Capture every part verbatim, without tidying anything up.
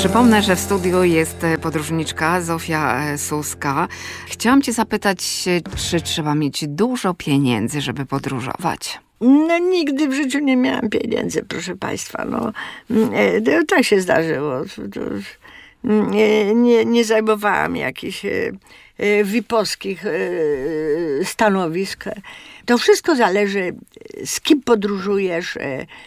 Przypomnę, że w studiu jest podróżniczka Zofia Suska. Chciałam cię zapytać, czy trzeba mieć dużo pieniędzy, żeby podróżować? No nigdy w życiu nie miałam pieniędzy, proszę państwa. No, tak się zdarzyło. Nie, nie, nie zajmowałam jakichś vipowskich stanowisk. To wszystko zależy, z kim podróżujesz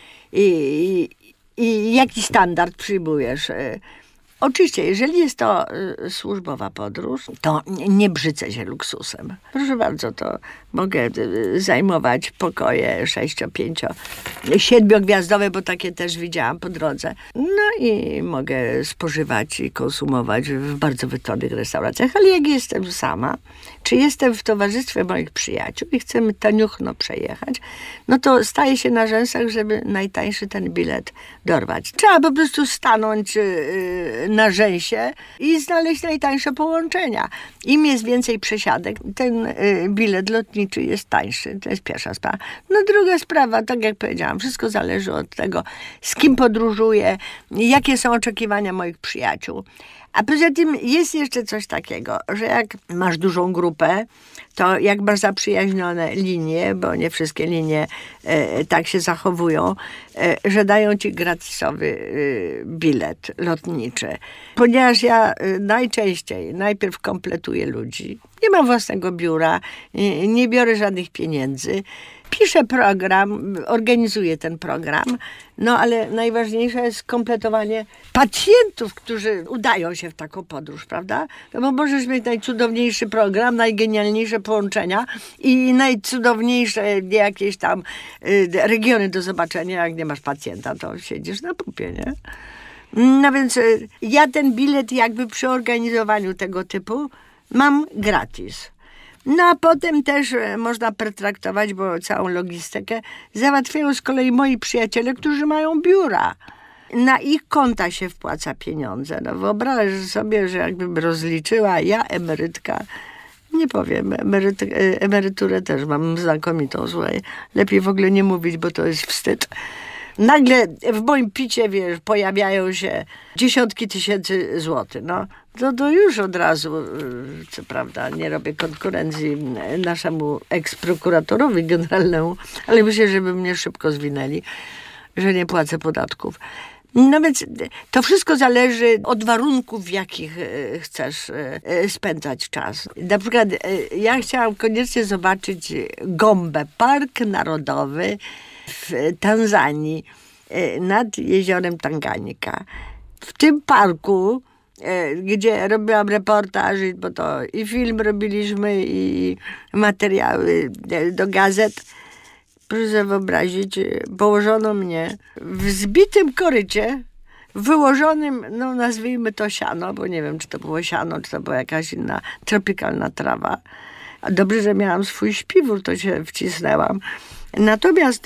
i, i, i jaki standard przyjmujesz. Oczywiście, jeżeli jest to y, służbowa podróż, to nie brzydzę się luksusem. Proszę bardzo, to mogę y, zajmować pokoje sześcio, pięcio, siedmiogwiazdowe, bo takie też widziałam po drodze. No i mogę spożywać i konsumować w bardzo wytwornych restauracjach. Ale jak jestem sama, czy jestem w towarzystwie moich przyjaciół i chcemy taniuchno przejechać, no to staje się na rzęsach, żeby najtańszy ten bilet dorwać. Trzeba po prostu stanąć y, na rzęsie i znaleźć najtańsze połączenia. Im jest więcej przesiadek, ten y, bilet lotniczy jest tańszy. To jest pierwsza sprawa. No druga sprawa, tak jak powiedziałam, wszystko zależy od tego, z kim podróżuję, jakie są oczekiwania moich przyjaciół. A poza tym jest jeszcze coś takiego, że jak masz dużą grupę, to jak masz zaprzyjaźnione linie, bo nie wszystkie linie e, tak się zachowują, e, że dają ci gratisowy e, bilet lotniczy. Ponieważ ja e, najczęściej najpierw kompletuję ludzi, nie mam własnego biura, nie, nie biorę żadnych pieniędzy, piszę program, organizuję ten program, no ale najważniejsze jest kompletowanie pacjentów, którzy udają się w taką podróż, prawda? No bo możesz mieć najcudowniejszy program, najgenialniejsze połączenia i najcudowniejsze jakieś tam y, regiony do zobaczenia. Jak nie masz pacjenta, to siedzisz na pupie, nie? No więc y, ja ten bilet jakby przy organizowaniu tego typu mam gratis. No a potem też można pertraktować, bo całą logistykę załatwiają z kolei moi przyjaciele, którzy mają biura. Na ich konta się wpłaca pieniądze. No wyobraź sobie, że jakbym rozliczyła ja, emerytka, nie powiem, emeryt, emeryturę też mam znakomitą, słuchaj. Lepiej w ogóle nie mówić, bo to jest wstyd. Nagle w moim picie, wiesz, pojawiają się dziesiątki tysięcy złotych. No, to, to już od razu, co prawda, nie robię konkurencji naszemu eksprokuratorowi generalnemu, ale myślę, żeby mnie szybko zwinęli, że nie płacę podatków. No więc to wszystko zależy od warunków, w jakich chcesz spędzać czas. Na przykład ja chciałam koniecznie zobaczyć Gombe, Park Narodowy w Tanzanii, nad jeziorem Tanganyika. W tym parku, gdzie robiłam reportaż, bo to i film robiliśmy, i materiały do gazet, proszę sobie wyobrazić, położono mnie w zbitym korycie, wyłożonym, no nazwijmy to siano, bo nie wiem, czy to było siano, czy to była jakaś inna tropikalna trawa. A dobrze, że miałam swój śpiwór, to się wcisnęłam. Natomiast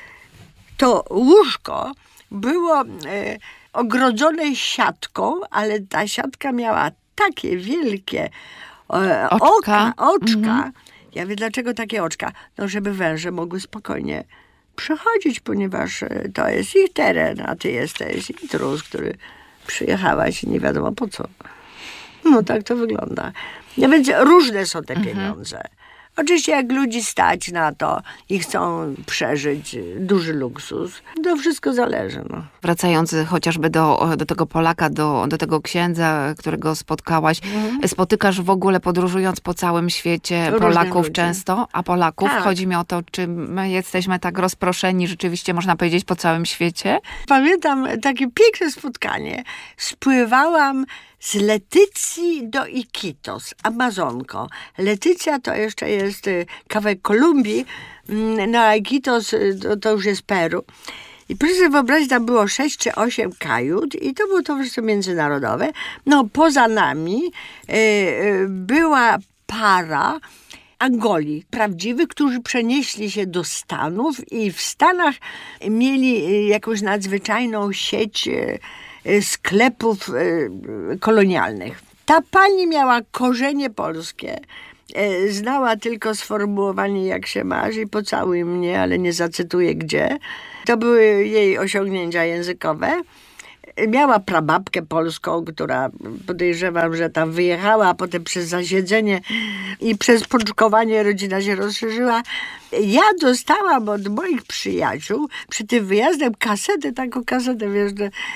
to łóżko było ogrodzone siatką, ale ta siatka miała takie wielkie oczka, oczka. oczka. Mhm. Ja wiem, dlaczego takie oczka? No, żeby węże mogły spokojnie przechodzić, ponieważ to jest ich teren, a ty jesteś intruz, który przyjechałaś i nie wiadomo po co. No tak to wygląda. No więc różne są te pieniądze. Mhm. Oczywiście jak ludzi stać na to i chcą przeżyć duży luksus, to wszystko zależy. No. Wracając chociażby do, do tego Polaka, do, do tego księdza, którego spotkałaś, mhm. spotykasz w ogóle podróżując po całym świecie Różne Polaków ludzi. Często, a Polaków? Tak. Chodzi mi o to, czy my jesteśmy tak rozproszeni rzeczywiście, można powiedzieć, po całym świecie? Pamiętam takie piękne spotkanie. Spływałam z Letycji do Iquitos, Amazonką. Letycja to jeszcze jest kawałek Kolumbii, no a Iquitos to, to już jest Peru. I proszę sobie wyobrazić, tam było sześć czy osiem kajut i to było towarzystwo międzynarodowe. No poza nami y, y, była para Angoli, prawdziwych, którzy przenieśli się do Stanów i w Stanach mieli jakąś nadzwyczajną sieć y, sklepów kolonialnych. Ta pani miała korzenie polskie, znała tylko sformułowanie jak się masz i pocałuj mnie, ale nie zacytuję gdzie. To były jej osiągnięcia językowe. Miała prababkę polską, która podejrzewam, że tam wyjechała, a potem przez zasiedzenie i przez pączkowanie rodzina się rozszerzyła. Ja dostałam od moich przyjaciół przy tym wyjazdem kasetę, taką kasetę, wiesz,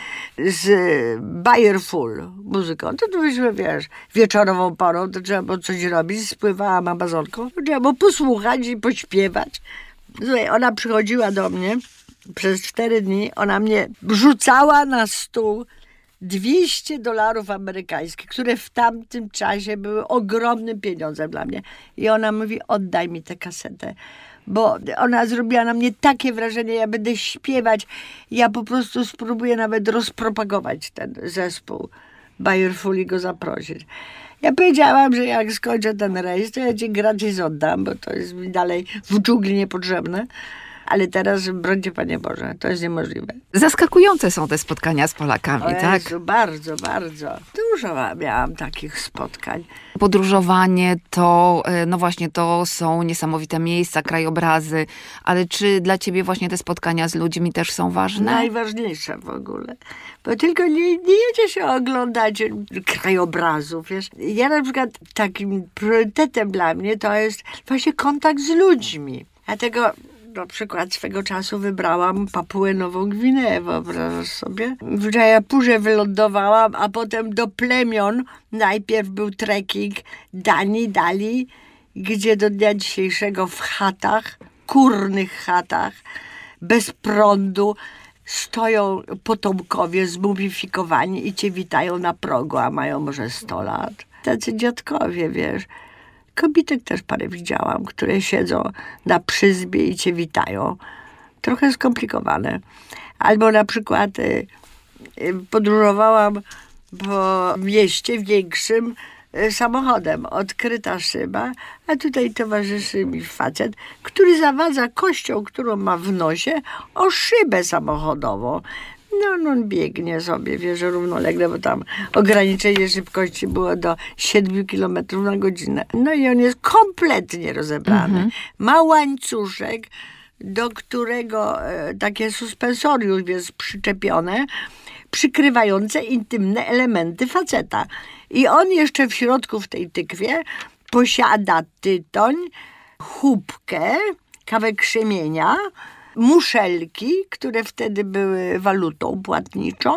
z Bayer Full muzyką. To to myśmy, wiesz, wieczorową porą, to trzeba było coś robić, spływałam amazonką, trzeba było posłuchać i pośpiewać. Słuchaj, ona przychodziła do mnie przez cztery dni, ona mnie rzucała na stół dwieście dolarów amerykańskich, które w tamtym czasie były ogromnym pieniądzem dla mnie. I ona mówi, oddaj mi tę kasetę, bo ona zrobiła na mnie takie wrażenie, ja będę śpiewać, ja po prostu spróbuję nawet rozpropagować ten zespół Bayer Full i go zaprosić. Ja powiedziałam, że jak skończę ten rejs, to ja ci gratis oddam, bo to jest mi dalej w dżungli niepotrzebne. Ale teraz, brońcie Panie Boże, to jest niemożliwe. Zaskakujące są te spotkania z Polakami, o Jezu, tak? Bardzo, bardzo. Dużo miałam takich spotkań. Podróżowanie to, no właśnie, to są niesamowite miejsca, krajobrazy, ale czy dla ciebie właśnie te spotkania z ludźmi też są ważne? Najważniejsze w ogóle. Bo tylko nie, nie jedzie się oglądać krajobrazów, wiesz. Ja na przykład takim priorytetem dla mnie to jest właśnie kontakt z ludźmi. Dlatego na przykład swego czasu wybrałam Papuę Nową Gwineę, wyobrażasz sobie? W Jayapurze wylądowałam, a potem do plemion najpierw był trekking Dani Dali, gdzie do dnia dzisiejszego w chatach, kurnych chatach, bez prądu, stoją potomkowie zmumifikowani i cię witają na progu, a mają może sto lat. Tacy dziadkowie, wiesz. Kobitek też parę widziałam, które siedzą na przyzbie i cię witają. Trochę skomplikowane. Albo na przykład y, y, podróżowałam po mieście większym y, samochodem. Odkryta szyba, a tutaj towarzyszy mi facet, który zawadza kością, którą ma w nosie, o szybę samochodową. No, no on biegnie sobie, wiesz, równolegle, bo tam ograniczenie szybkości było do siedmiu kilometrów na godzinę. No i on jest kompletnie rozebrany. Mhm. Ma łańcuszek, do którego e, takie suspensorium jest przyczepione, przykrywające intymne elementy faceta. I on jeszcze w środku w tej tykwie posiada tytoń, chubkę, kawałek krzemienia, muszelki, które wtedy były walutą płatniczą.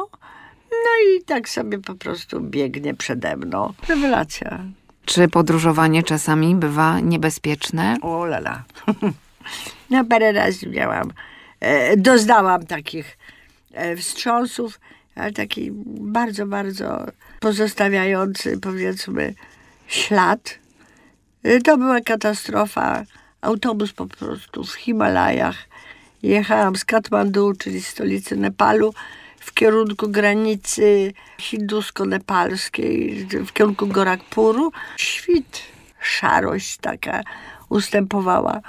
No i tak sobie po prostu biegnie przede mną. Rewelacja. Czy podróżowanie czasami bywa niebezpieczne? O lala. No parę razy miałam, e, doznałam takich e, wstrząsów, ale taki bardzo, bardzo pozostawiający, powiedzmy, ślad. E, to była katastrofa. Autobus po prostu w Himalajach. Jechałam z Katmandu, czyli stolicy Nepalu, w kierunku granicy hindusko-nepalskiej, w kierunku Gorakhpuru. Świt, szarość taka ustępowała.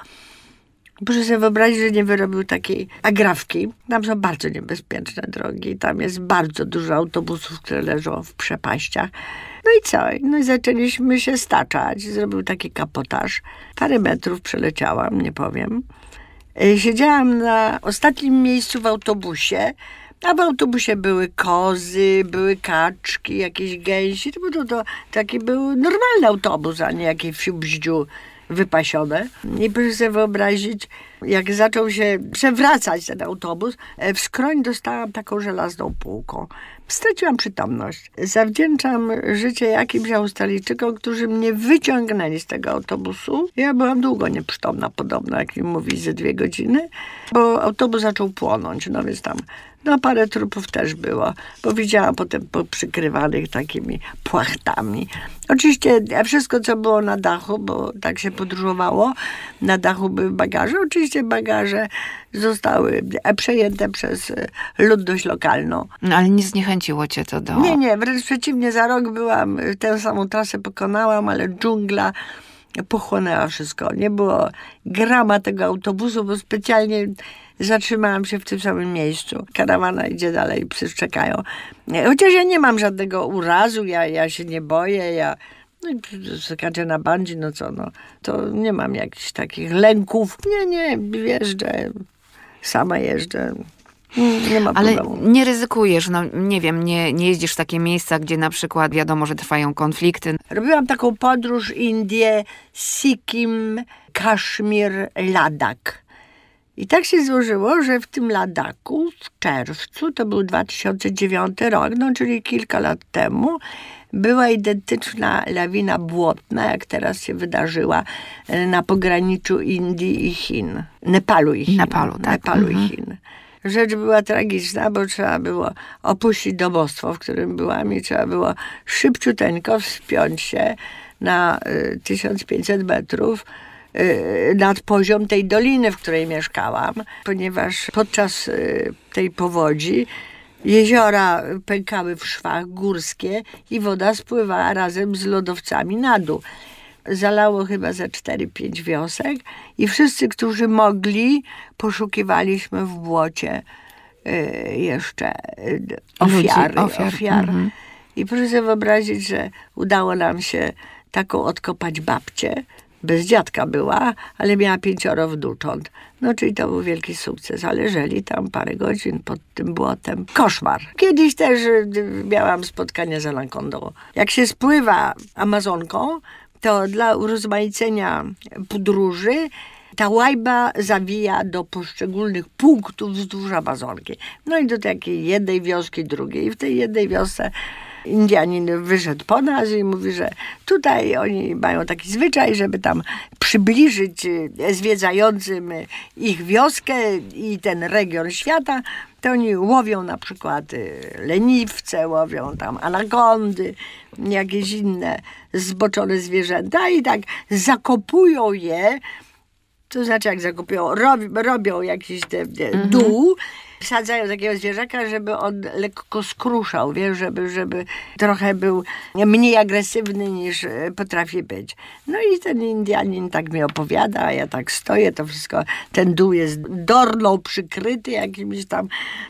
Proszę sobie wyobrazić, że nie wyrobił takiej agrafki. Tam są bardzo niebezpieczne drogi. Tam jest bardzo dużo autobusów, które leżą w przepaściach. No i co? No i zaczęliśmy się staczać. Zrobił taki kapotaż. Parę metrów przeleciałam, nie powiem. Siedziałam na ostatnim miejscu w autobusie, a w autobusie były kozy, były kaczki, jakieś gęsi. To, to, to taki był normalny autobus, a nie jakieś fiubździu wypasione. I proszę sobie wyobrazić, jak zaczął się przewracać ten autobus, w skroń dostałam taką żelazną półką. Straciłam przytomność. Zawdzięczam życie jakimś Australijczykom, którzy mnie wyciągnęli z tego autobusu. Ja byłam długo nieprzytomna, podobno, jak mi mówi, ze dwie godziny, bo autobus zaczął płonąć, no więc tam no parę trupów też było, bo widziałam potem poprzykrywanych takimi płachtami. Oczywiście wszystko, co było na dachu, bo tak się podróżowało, na dachu były bagaże. Oczywiście bagaże zostały przejęte przez ludność lokalną. No, ale nie zniechęciło cię to do... Nie, nie, wręcz przeciwnie, za rok byłam, tę samą trasę pokonałam, ale dżungla pochłonęła wszystko. Nie było grama tego autobusu, bo specjalnie zatrzymałam się w tym samym miejscu. Karawana idzie dalej, psy czekają. Chociaż ja nie mam żadnego urazu, ja, ja się nie boję, ja no, skaczę na bandzi, no co, no, to nie mam jakichś takich lęków. Nie, nie, jeżdżę, sama jeżdżę. Nie ma Ale problemu. nie ryzykujesz, no nie wiem, nie, nie jeździsz w takie miejsca, gdzie na przykład wiadomo, że trwają konflikty. Robiłam taką podróż Indie, Sikkim, Kaszmir, Ladak. I tak się złożyło, że w tym Ladaku w czerwcu, to był dwa tysiące dziewiąty rok, no czyli kilka lat temu, była identyczna lawina błotna, jak teraz się wydarzyła na pograniczu Indii i Chin. Nepalu i Chin. Nepalu, tak. Nepalu mhm. i Chin. Rzecz była tragiczna, bo trzeba było opuścić domostwo, w którym byłam i trzeba było szybciuteńko wspiąć się na y, tysiąc pięćset metrów y, nad poziom tej doliny, w której mieszkałam, ponieważ podczas y, tej powodzi jeziora pękały w szwach górskie i woda spływała razem z lodowcami na dół. Zalało chyba ze cztery pięć wiosek i wszyscy, którzy mogli, poszukiwaliśmy w błocie y, jeszcze y, ofiary, Ludzi, ofiar. ofiar. Mhm. I proszę sobie wyobrazić, że udało nam się taką odkopać babcię. Bez dziadka była, ale miała pięcioro wnucząt. No, czyli to był wielki sukces, ale żyli tam parę godzin pod tym błotem. Koszmar. Kiedyś też y, miałam spotkanie z anakondą. Jak się spływa Amazonką, to dla urozmaicenia podróży ta łajba zawija do poszczególnych punktów wzdłuż Amazonki. No i do takiej jednej wioski, drugiej. I w tej jednej wiosce Indianin wyszedł po nas i mówi, że tutaj oni mają taki zwyczaj, żeby tam przybliżyć zwiedzającym ich wioskę i ten region świata, to oni łowią na przykład leniwce, łowią tam anakondy, jakieś inne zboczone zwierzęta i tak zakopują je, to znaczy jak zakopują, rob, robią jakiś te, te mhm. dół, wsadzają takiego zwierzaka, żeby on lekko skruszał, wiesz, żeby, żeby trochę był mniej agresywny niż potrafi być. No i ten Indianin tak mi opowiada, a ja tak stoję, to wszystko, ten dół jest dorną przykryty jakimiś tam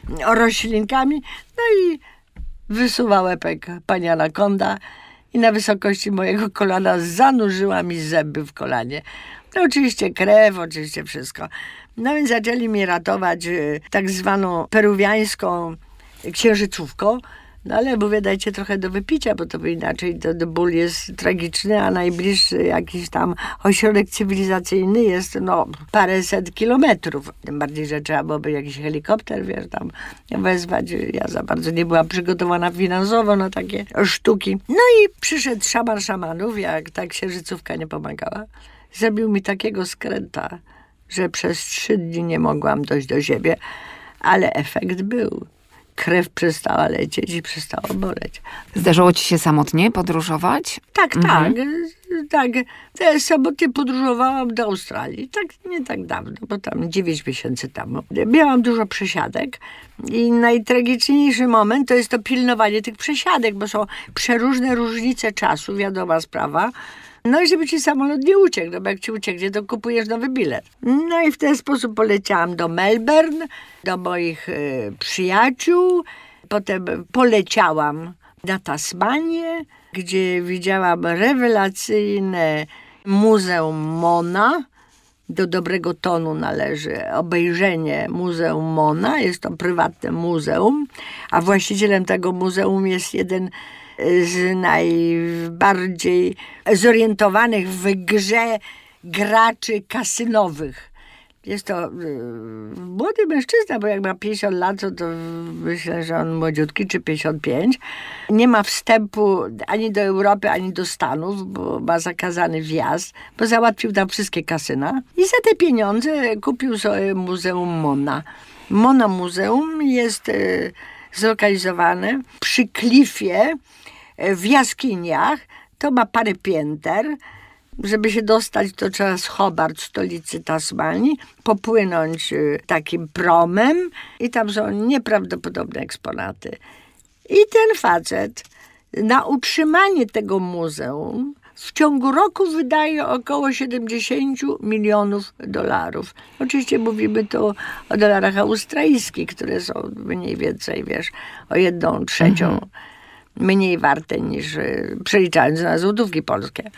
roślinkami. No i wysuwa łepek pani anakonda i na wysokości mojego kolana zanurzyła mi zęby w kolanie. No oczywiście krew, oczywiście wszystko. No więc zaczęli mi ratować y, tak zwaną peruwiańską księżycówką. No ale mówię, dajcie trochę do wypicia, bo to by inaczej to, to ból jest tragiczny, a najbliższy jakiś tam ośrodek cywilizacyjny jest no paręset kilometrów. Tym bardziej, że trzeba byłoby jakiś helikopter, wiesz, tam wezwać. Ja za bardzo nie byłam przygotowana finansowo na takie sztuki. No i przyszedł szaman szamanów, jak ta księżycówka nie pomagała. Zrobił mi takiego skręta, że przez trzy dni nie mogłam dojść do siebie, ale efekt był. Krew przestała lecieć i przestało boleć. Zdarzyło ci się samotnie podróżować? Tak, mhm. tak. tak. Ja samotnie podróżowałam do Australii. Tak, nie tak dawno, bo tam dziewięć miesięcy temu. Miałam dużo przesiadek i najtragiczniejszy moment to jest to pilnowanie tych przesiadek, bo są przeróżne różnice czasu, wiadoma sprawa. No i żeby ci samolot nie uciekł, no bo jak ci ucieknie, to kupujesz nowy bilet. No i w ten sposób poleciałam do Melbourne, do moich y, przyjaciół. Potem poleciałam na Tasmanię, gdzie widziałam rewelacyjne Muzeum Mona. Do dobrego tonu należy obejrzenie Muzeum Mona. Jest to prywatne muzeum, a właścicielem tego muzeum jest jeden z najbardziej zorientowanych w grze graczy kasynowych. Jest to yy, młody mężczyzna, bo jak ma pięćdziesiąt lat, to, to myślę, że on młodziutki, czy pięćdziesiąt pięć. Nie ma wstępu ani do Europy, ani do Stanów, bo ma zakazany wjazd, bo załatwił tam wszystkie kasyna. I za te pieniądze kupił sobie Muzeum Mona. Mona Muzeum jest yy, zlokalizowane przy klifie w jaskiniach. To ma parę pięter. Żeby się dostać, to trzeba z Hobart, stolicy Tasmanii, popłynąć takim promem i tam są nieprawdopodobne eksponaty. I ten facet na utrzymanie tego muzeum w ciągu roku wydaje około siedemdziesiąt milionów dolarów. Oczywiście mówimy tu o dolarach australijskich, które są mniej więcej, wiesz, o jedną trzecią mhm. mniej warte niż przeliczając na złotówki polskie.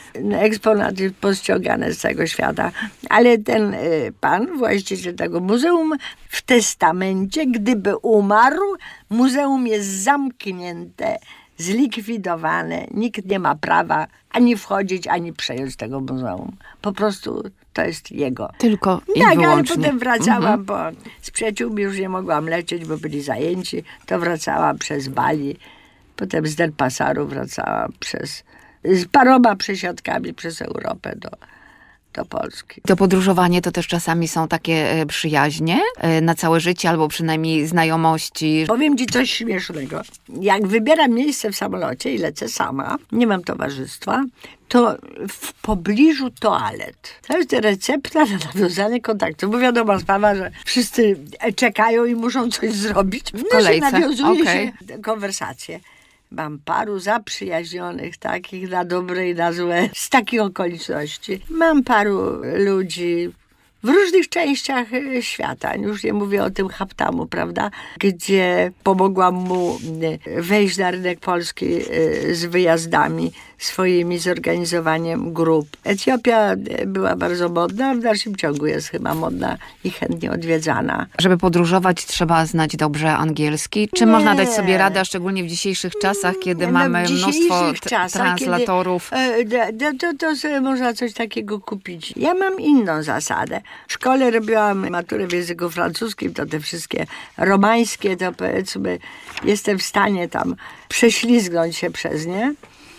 eksponaty pościągane z całego świata. Ale ten pan, właściciel tego muzeum, w testamencie, gdyby umarł, muzeum jest zamknięte, zlikwidowane. Nikt nie ma prawa ani wchodzić, ani przejąć tego muzeum. Po prostu to jest jego. Tylko i tak, wyłącznie. ale potem wracałam, mhm. bo z przyjaciółmi już nie mogłam lecieć, bo byli zajęci. To wracałam przez Bali. Potem z Denpasaru wracałam przez, z paroma przesiadkami przez Europę do, do Polski. To podróżowanie to też czasami są takie przyjaźnie na całe życie, albo przynajmniej znajomości. Powiem ci coś śmiesznego. Jak wybieram miejsce w samolocie i lecę sama, nie mam towarzystwa, to w pobliżu toalet. To jest recepta na nawiązanie kontaktu. Bo wiadomo sprawa, że wszyscy czekają i muszą coś zrobić. W kolejce. No się nawiązuje okay. się konwersacje. Mam paru zaprzyjaźnionych, takich na dobre i na złe, z takich okoliczności. Mam paru ludzi w różnych częściach świata. Już nie mówię o tym Haptamu, prawda? Gdzie pomogłam mu wejść na rynek polski z wyjazdami swoimi, zorganizowaniem grup. Etiopia była bardzo modna, w dalszym ciągu jest chyba modna i chętnie odwiedzana. Żeby podróżować, trzeba znać dobrze angielski. Czy Nie. można dać sobie radę, szczególnie w dzisiejszych czasach, kiedy no, mamy mnóstwo czasach, translatorów? Kiedy, to, to sobie można coś takiego kupić. Ja mam inną zasadę. W szkole robiłam maturę w języku francuskim, to te wszystkie romańskie, to powiedzmy jestem w stanie tam prześlizgnąć się przez nie.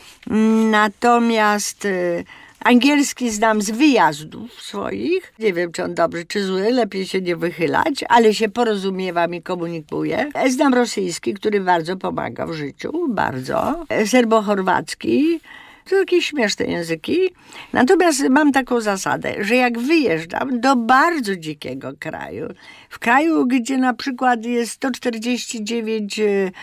Natomiast y, angielski znam z wyjazdów swoich. Nie wiem, czy on dobry, czy zły, lepiej się nie wychylać, ale się porozumiewam i komunikuję. Znam rosyjski, który bardzo pomaga w życiu, bardzo. Serbo-chorwacki. To jakieś śmieszne języki. Natomiast mam taką zasadę, że jak wyjeżdżam do bardzo dzikiego kraju, w kraju, gdzie na przykład jest sto czterdzieści dziewięć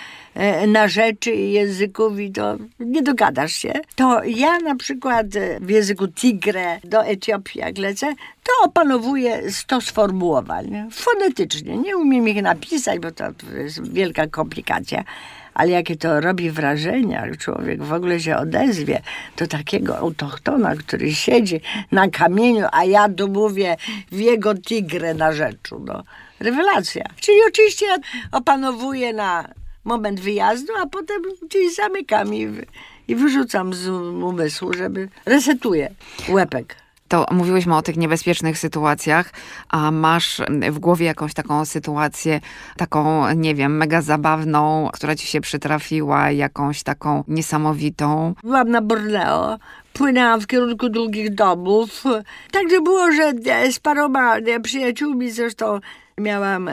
narzeczy i języków i to nie dogadasz się, to ja na przykład w języku Tigre do Etiopii jak lecę, to opanowuję sto sformułowań. Fonetycznie. Nie umiem ich napisać, bo to jest wielka komplikacja. Ale jakie to robi wrażenie, jak człowiek w ogóle się odezwie do takiego autochtona, który siedzi na kamieniu, a ja domówię w jego Tigre na rzeczu. No. Rewelacja. Czyli oczywiście ja opanowuję na moment wyjazdu, a potem gdzieś zamykam i, i wyrzucam z umysłu, żeby resetuję łepek. To mówiłyśmy o tych niebezpiecznych sytuacjach, a masz w głowie jakąś taką sytuację, taką, nie wiem, mega zabawną, która ci się przytrafiła, jakąś taką niesamowitą? Byłam na Borneo, płynęłam w kierunku długich domów. Także było, że z paroma przyjaciółmi, zresztą miałam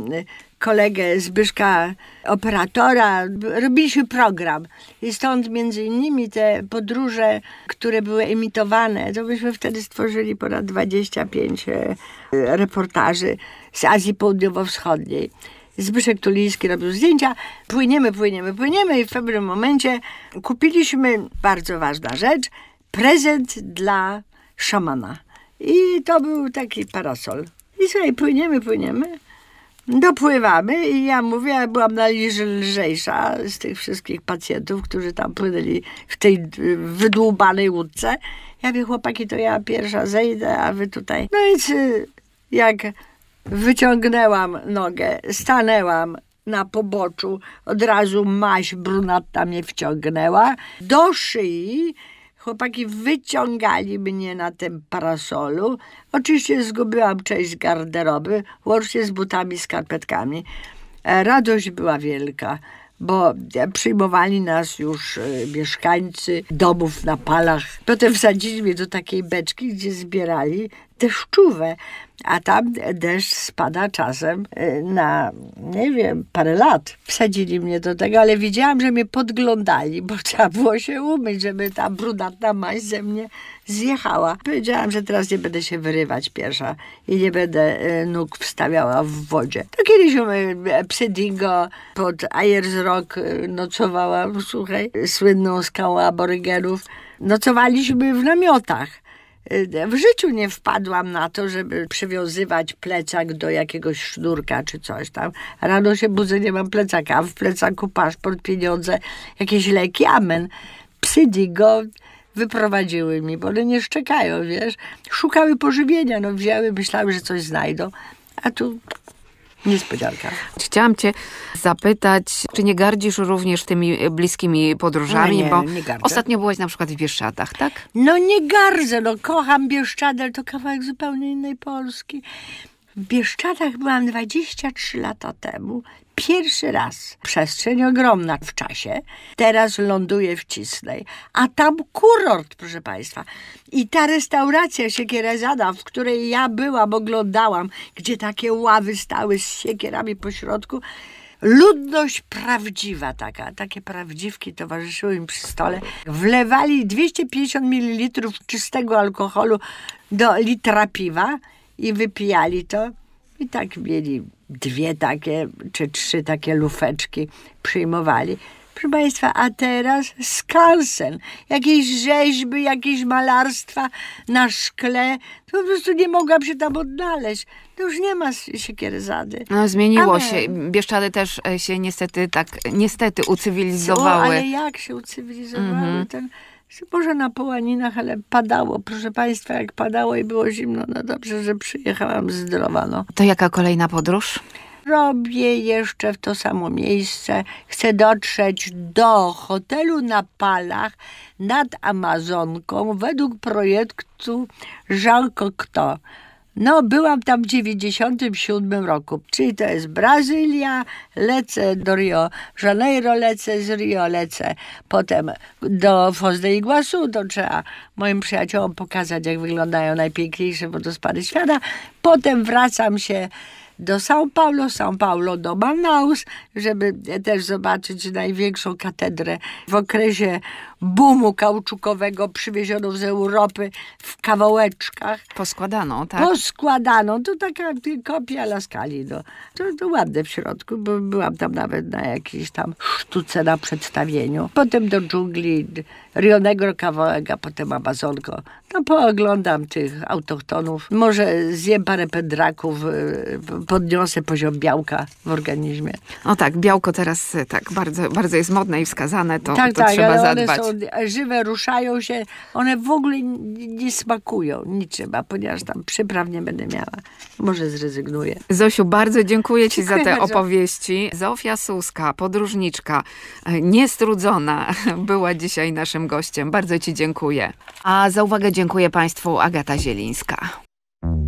kolegę Zbyszka, operatora, robiliśmy program. I stąd między innymi te podróże, które były emitowane, to myśmy wtedy stworzyli ponad dwadzieścia pięć reportaży z Azji Południowo-Wschodniej. Zbyszek Tuliński robił zdjęcia. Płyniemy, płyniemy, płyniemy i w pewnym momencie kupiliśmy, bardzo ważna rzecz, prezent dla szamana. I to był taki parasol. I słuchaj, płyniemy, płyniemy. Dopływamy i ja mówię, ja byłam najlżejsza z tych wszystkich pacjentów, którzy tam płynęli w tej wydłubanej łódce. Ja mówię, chłopaki, to ja pierwsza zejdę, a wy tutaj. No więc jak wyciągnęłam nogę, stanęłam na poboczu, od razu maź brunatna mnie wciągnęła do szyi. Chłopaki wyciągali mnie na tym parasolu. Oczywiście zgubiłam część garderoby, łącznie z butami, skarpetkami. Radość była wielka, bo przyjmowali nas już mieszkańcy domów na palach. Potem wsadzili mnie do takiej beczki, gdzie zbierali deszczówę, a tam deszcz spada czasem na, nie wiem, parę lat. Wsadzili mnie do tego, ale widziałam, że mnie podglądali, bo trzeba było się umyć, żeby ta brunatna maź ze mnie zjechała. Powiedziałam, że teraz nie będę się wyrywać pierwsza i nie będę nóg wstawiała w wodzie. To kiedyś psy dingo pod Ayers Rock nocowałam, słuchaj, słynną skałą aborygenów. Nocowaliśmy w namiotach. W życiu nie wpadłam na to, żeby przywiązywać plecak do jakiegoś sznurka czy coś tam. Rano się budzę, nie mam plecaka, a w plecaku paszport, pieniądze, jakieś leki, amen. Psy dingo wyprowadziły mi, bo one nie szczekają, wiesz. Szukały pożywienia, no wzięły, myślały, że coś znajdą, a tu niespodzianka. Chciałam cię zapytać, czy nie gardzisz również tymi bliskimi podróżami? No nie, bo nie gardzę. ostatnio byłaś na przykład w Bieszczadach, tak? No nie gardzę, no kocham Bieszczady, ale to kawałek zupełnie innej Polski. W Bieszczadach byłam dwadzieścia trzy lata temu. Pierwszy raz. Przestrzeń ogromna w czasie. Teraz ląduję w Cisnej. A tam kurort, proszę Państwa. I ta restauracja Siekierazada, w której ja byłam, oglądałam, gdzie takie ławy stały z siekierami po środku. Ludność prawdziwa taka, takie prawdziwki towarzyszyły im przy stole. Wlewali dwieście pięćdziesiąt mililitrów czystego alkoholu do litra piwa i wypijali to. I tak mieli dwie takie, czy trzy takie lufeczki, przyjmowali. Proszę Państwa, a teraz skansen. Jakieś rzeźby, jakieś malarstwa na szkle. To po prostu nie mogłam się tam odnaleźć. To już nie ma Siekierazady. No, zmieniło Amen. się. Bieszczady też się niestety tak, niestety ucywilizowały. O, ale jak się ucywilizowały? Mhm. Ten, może na połaninach, ale padało. Proszę Państwa, jak padało i było zimno, no dobrze, że przyjechałam zdrowa. No. To jaka kolejna podróż? Robię jeszcze w to samo miejsce. Chcę dotrzeć do hotelu na Palach nad Amazonką według projektu Jean Cocteau. No, byłam tam w dziewięćdziesiątym siódmym roku, czyli to jest Brazylia, lecę do Rio Janeiro, lecę z Rio, lecę potem do Foz do Iguazu, to trzeba moim przyjaciołom pokazać, jak wyglądają najpiękniejsze wodospady świata. Potem wracam się do São Paulo, São Paulo do Manaus, żeby też zobaczyć największą katedrę w okresie boomu kauczukowego przywiezioną z Europy w kawałeczkach. Poskładano, tak? Poskładano. To taka kopia La Scali. No. To, to ładne w środku, bo byłam tam nawet na jakiejś tam sztuce na przedstawieniu. Potem do dżungli Rio Negro kawałek, a potem Amazonko. No pooglądam tych autochtonów. Może zjem parę pędraków, podniosę poziom białka w organizmie. No tak, białko teraz tak bardzo, bardzo jest modne i wskazane, to, tak, to tak, trzeba ale zadbać. One są żywe, ruszają się, one w ogóle nie, nie smakują niczym, a ponieważ tam przypraw nie będę miała, może zrezygnuję. Zosiu, bardzo dziękuję Ci Dziękuję za te bardzo. opowieści. Zofia Suska, podróżniczka, niestrudzona, była dzisiaj naszym gościem. Bardzo Ci dziękuję. A za uwagę dziękuję Państwu Agata Zielińska.